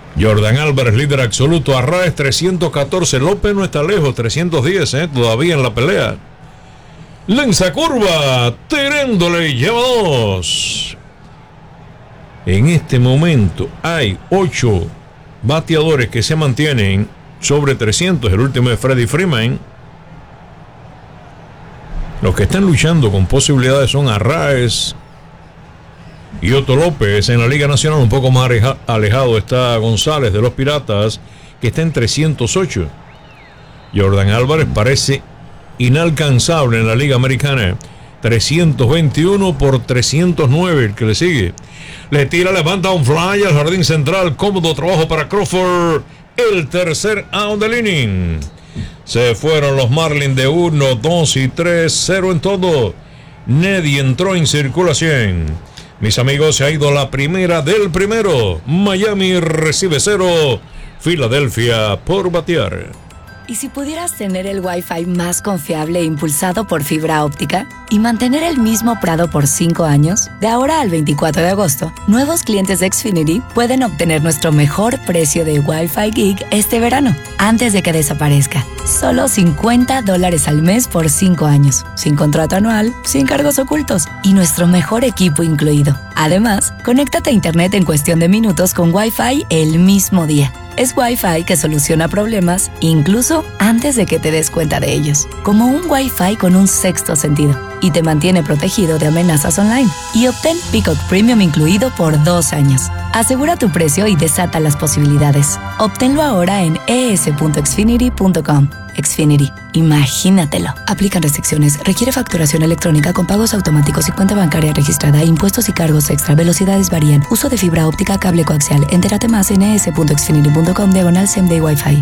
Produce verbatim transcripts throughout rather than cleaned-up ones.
Jordan Álvarez, líder absoluto. Arraez trescientos catorce. López no está lejos, trescientos diez, ¿eh? Todavía en la pelea. Lanza curva, tirándole, lleva dos. En este momento hay ocho bateadores que se mantienen sobre trescientos. El último es Freddie Freeman. Los que están luchando con posibilidades son Arraez y Otto López. En la Liga Nacional un poco más alejado está González de los Piratas, que está en trescientos ocho. Jordan Álvarez parece inalcanzable en la Liga Americana. trescientos veintiuno por trescientos nueve el que le sigue. Le tira, levanta un fly al jardín central. Cómodo trabajo para Crawford. El tercer out del inning. Se fueron los Marlins de uno, dos y tres, cero en todo. Neddy entró en circulación. Mis amigos, se ha ido la primera del primero. Miami recibe cero. Filadelfia por batear. ¿Y si pudieras tener el Wi-Fi más confiable e impulsado por fibra óptica y mantener el mismo Prado por cinco años? De ahora al veinticuatro de agosto, nuevos clientes de Xfinity pueden obtener nuestro mejor precio de Wi-Fi Gig este verano, antes de que desaparezca. Solo cincuenta dólares al mes por cinco años, sin contrato anual, sin cargos ocultos y nuestro mejor equipo incluido. Además, conéctate a internet en cuestión de minutos con Wi-Fi el mismo día. Es Wi-Fi que soluciona problemas incluso antes de que te des cuenta de ellos. Como un Wi-Fi con un sexto sentido. Y te mantiene protegido de amenazas online. Y obtén Peacock Premium incluido por dos años. Asegura tu precio y desata las posibilidades. Obténlo ahora en e s punto xfinity punto com. Xfinity. Imagínatelo. Aplican restricciones. Requiere facturación electrónica con pagos automáticos y cuenta bancaria registrada. Impuestos y cargos extra. Velocidades varían. Uso de fibra óptica, cable coaxial. Entérate más en e s punto xfinity punto com diagonal same day Wi-Fi.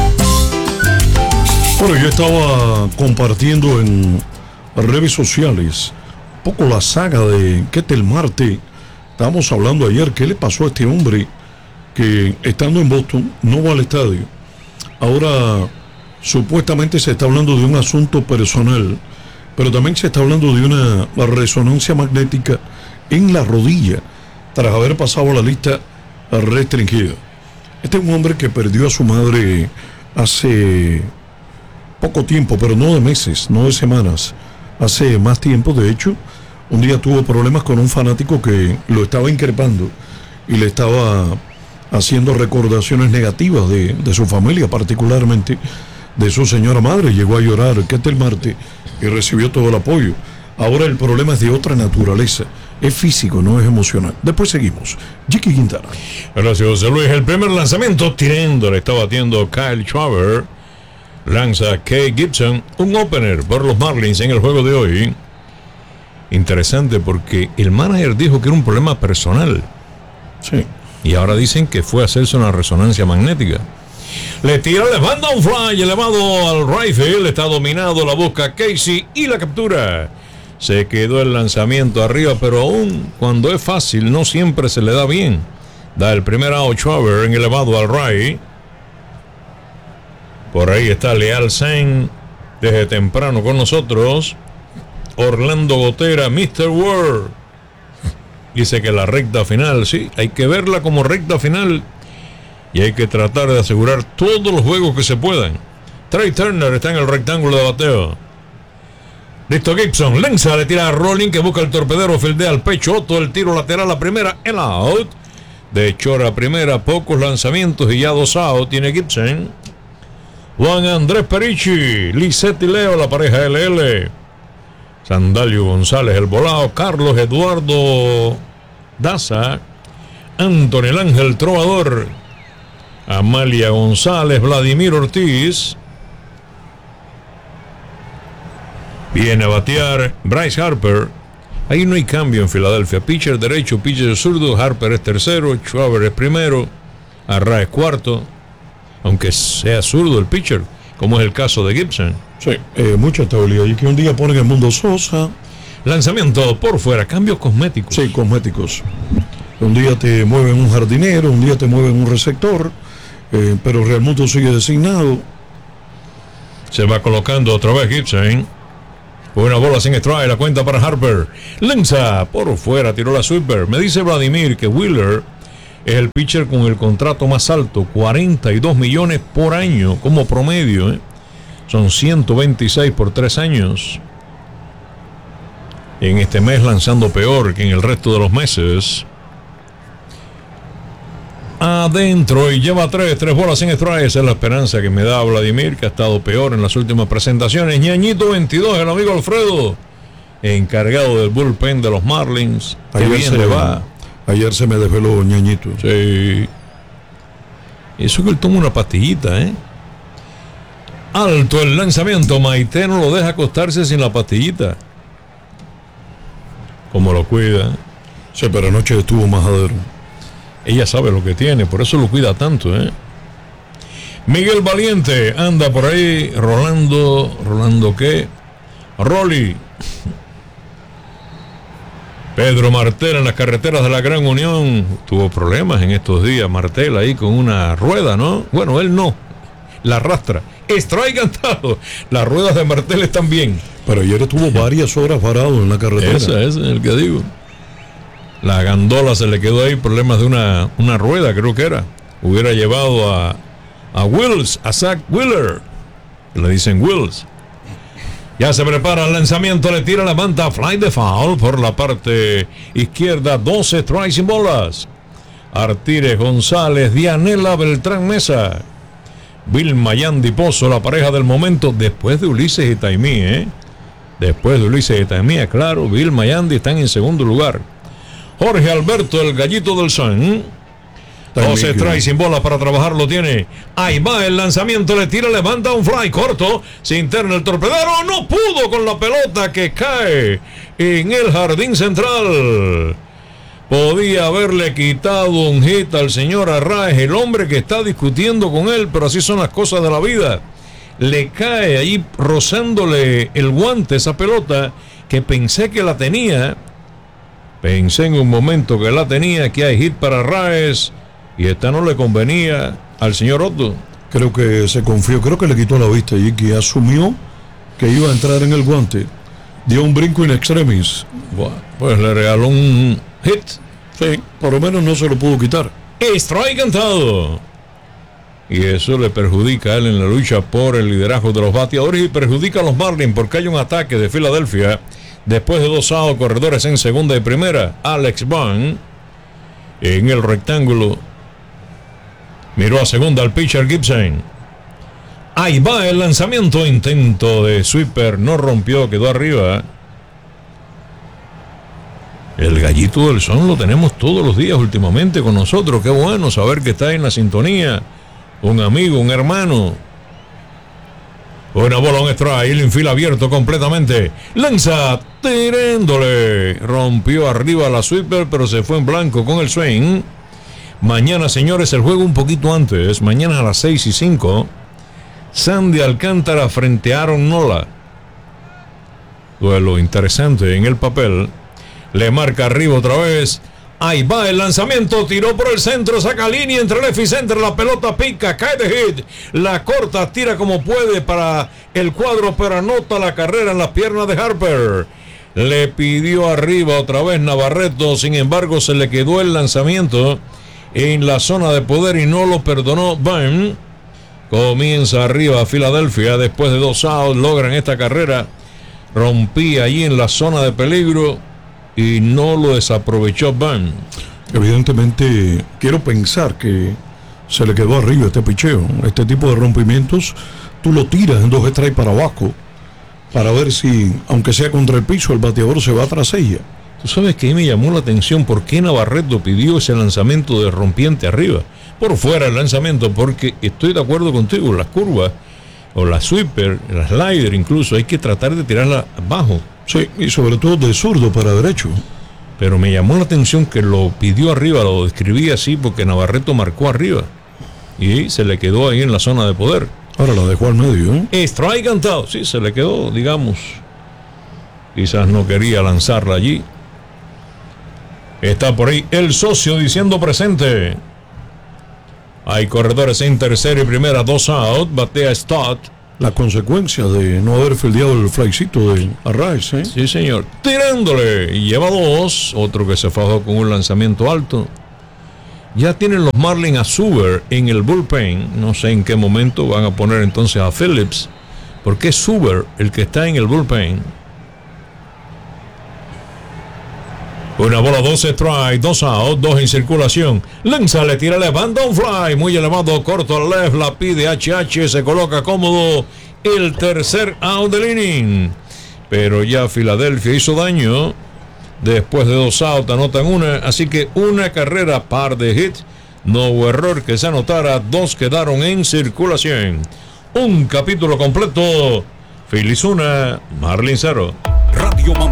Bueno, yo estaba compartiendo en redes sociales un poco la saga de Ketel Marte. Estábamos hablando ayer qué le pasó a este hombre que estando en Boston no va al estadio. Ahora supuestamente se está hablando de un asunto personal, pero también se está hablando de una resonancia magnética en la rodilla tras haber pasado la lista restringida. Este es un hombre que perdió a su madre hace poco tiempo, pero no de meses, no de semanas, hace más tiempo. De hecho, un día tuvo problemas con un fanático que lo estaba increpando y le estaba haciendo recordaciones negativas de, de su familia, particularmente de su señora madre. Llegó a llorar Ketel Marte y recibió todo el apoyo. Ahora el problema es de otra naturaleza, es físico, no es emocional. Después seguimos. Jiki Quintana. Gracias, José Luis. El primer lanzamiento tirando le está batiendo Kyle Schwarber. Lanza Kay Gibson, un opener por los Marlins en el juego de hoy. Interesante porque el manager dijo que era un problema personal. Sí. Y ahora dicen que fue a hacerse una resonancia magnética. Le tira, le manda un fly elevado al right field. Está dominado, la busca Casey y la captura. Se quedó el lanzamiento arriba, pero aún cuando es fácil no siempre se le da bien. Da el primer out Schwarber en elevado al right. Por ahí está Leal Sain desde temprano con nosotros. Orlando Gotera, mister World, dice que la recta final, sí, hay que verla como recta final y hay que tratar de asegurar todos los juegos que se puedan. Trey Turner está en el rectángulo de bateo. Listo, Gibson lanza, le tira a Rolling que busca el torpedero, fildea al pecho. Otto, el tiro lateral a primera, el out. De Chora a primera, pocos lanzamientos y ya dos out tiene Gibson. Juan Andrés Perici, Licetti Leo, la pareja L L. Sandalio González, el volado. Carlos Eduardo Daza. Antonio el Ángel Trovador. Amalia González, Vladimir Ortiz. Viene a batear Bryce Harper. Ahí no hay cambio en Filadelfia. Pitcher derecho, pitcher zurdo. Harper es tercero, Schwarber es primero, Arraez cuarto. Aunque sea zurdo el pitcher, como es el caso de Gibson. Sí, eh, mucha estabilidad. Y que un día ponen el Mundo Sosa. Lanzamiento por fuera, cambios cosméticos. Sí, cosméticos. Un día te mueven un jardinero, un día te mueven un receptor, eh, pero Real Mundo sigue designado. Se va colocando otra vez Gibson. Una bola sin strike, la cuenta para Harper. Lanza por fuera, tiró la sweeper. Me dice Vladimir que Wheeler Es el pitcher con el contrato más alto, cuarenta y dos millones por año como promedio, ¿eh? Son ciento veintiséis por tres años. En este mes lanzando peor que en el resto de los meses. Adentro y lleva tres, tres bolas sin strikes. Esa es la esperanza que me da Vladimir, que ha estado peor en las últimas presentaciones. Ñañito veintidós, el amigo Alfredo, encargado del bullpen de los Marlins. Qué bien se le va. Ayer se me desveló Ñañito. Sí. Eso que él toma una pastillita, ¿eh? Alto el lanzamiento. Maite no lo deja acostarse sin la pastillita. Como lo cuida. Sí, pero anoche estuvo majadero. Ella sabe lo que tiene, por eso lo cuida tanto, ¿eh? Miguel Valiente anda por ahí. Rolando. ¿Rolando qué? Rolly. Pedro Martel en las carreteras de la Gran Unión. Tuvo problemas en estos días. Martel ahí con una rueda, ¿no? Bueno, él no. La arrastra. Strike cantado. Las ruedas de Martel están bien. Pero ayer estuvo varias horas parado en la carretera. Ese, ese es el que digo. La gandola se le quedó ahí, problemas de una, una rueda, creo que era. Hubiera llevado a, a Wills, a Zach Wheeler. Le dicen Wills. Ya se prepara el lanzamiento, le tira la manta, fly de foul por la parte izquierda, doce strikes sin bolas. Artires González, Dianela Beltrán Mesa. Vilma Yandy Pozo, la pareja del momento, después de Ulises y Taimí, ¿eh? Después de Ulises y Taimí, claro, Vilma Yandy están en segundo lugar. Jorge Alberto, el gallito del Sun. doce strikes sin bolas para trabajar, lo tiene. Ahí va el lanzamiento, le tira, levanta un fly corto. Se interna el torpedero, no pudo con la pelota que cae en el jardín central. Podía haberle quitado un hit al señor Arraez, el hombre que está discutiendo con él, pero así son las cosas de la vida. Le cae ahí rozándole el guante esa pelota que pensé que la tenía. Pensé en un momento que la tenía, que hay hit para Arraez. Y esta no le convenía al señor Otto. Creo que se confió, creo que le quitó la vista y que asumió que iba a entrar en el guante. Dio un brinco in extremis. Bueno, pues le regaló un hit. Sí, por lo menos no se lo pudo quitar. Strike cantado. Y eso le perjudica a él en la lucha por el liderazgo de los bateadores y perjudica a los Marlins porque hay un ataque de Filadelfia. Después de dos outs, corredores en segunda y primera. Alex Vaughn en el rectángulo. Miró a segunda al pitcher Gibson. Ahí va el lanzamiento. Intento de sweeper. No rompió, quedó arriba. El gallito del Sun lo tenemos todos los días últimamente con nosotros. Qué bueno saber que está en la sintonía. Un amigo, un hermano. Una bola, un strike. El infield abierto completamente. Lanza tirándole. Rompió arriba la sweeper, pero se fue en blanco con el swing. Mañana, señores, el juego un poquito antes. Mañana a las seis y cinco. Sandy Alcántara frente a Aaron Nola. Duelo interesante en el papel. Le marca arriba otra vez. Ahí va el lanzamiento. Tiró por el centro. Saca línea entre left y center. La pelota pica. Cae de hit. La corta. Tira como puede para el cuadro. Pero anota la carrera en las piernas de Harper. Le pidió arriba otra vez Navarreto. Sin embargo, se le quedó el lanzamiento en la zona de poder y no lo perdonó Vaughn. Comienza arriba a Filadelfia. Después de dos outs logran esta carrera. Rompía allí en la zona de peligro y no lo desaprovechó Vaughn. Evidentemente, quiero pensar que se le quedó arriba este picheo. Este tipo de rompimientos, tú lo tiras en dos strikes para abajo para ver si, aunque sea contra el piso, el bateador se va tras ella. Tú sabes que ahí me llamó la atención por qué Navarreto pidió ese lanzamiento de rompiente arriba. Por fuera el lanzamiento, porque estoy de acuerdo contigo, las curvas, o la sweeper, la slider incluso, hay que tratar de tirarla abajo. Sí, y sobre todo de zurdo para derecho. Pero me llamó la atención que lo pidió arriba, lo describí así porque Navarreto marcó arriba. Y se le quedó ahí en la zona de poder. Ahora la dejó al medio, ¿eh? Strike cantado, sí, se le quedó, digamos. Quizás no quería lanzarla allí. Está por ahí el socio diciendo presente. Hay corredores en tercera y primera, dos out, batea Stott. La consecuencia de no haber fildeado el flycito de Arraez, ¿eh? Sí, señor. Tirándole. Y lleva dos. Otro que se fajó con un lanzamiento alto. Ya tienen los Marlins a Suber en el bullpen. No sé en qué momento van a poner entonces a Phillips, porque es Suber el que está en el bullpen. Una bola, dos strike, dos out, dos en circulación. Lanza, le tira, le manda un fly muy elevado, corto al left, la pide H H, se coloca cómodo. El tercer out del inning. Pero ya Filadelfia hizo daño. Después de dos outs anotan una, así que una carrera, par de hits. No hubo error que se anotara, dos quedaron en circulación. Un capítulo completo. Phillies una, Marlins cero. Radio Mamá.